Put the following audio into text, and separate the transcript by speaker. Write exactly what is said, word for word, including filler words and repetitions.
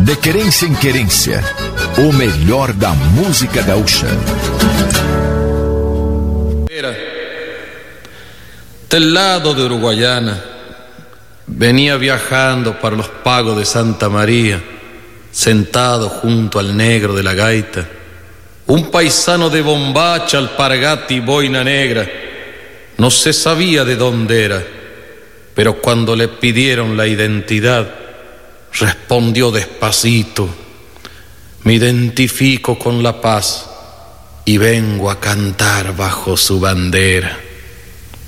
Speaker 1: De querência em querência, o melhor da música gaúcha.
Speaker 2: Del lado de Uruguayana, venía viajando para los pagos de Santa María, sentado junto al negro de la gaita, un paisano de bombacha, alpargata y boina negra. No se sabía de dónde era, pero cuando le pidieron la identidad, respondió despacito: me identifico con la paz y vengo a cantar bajo su bandera.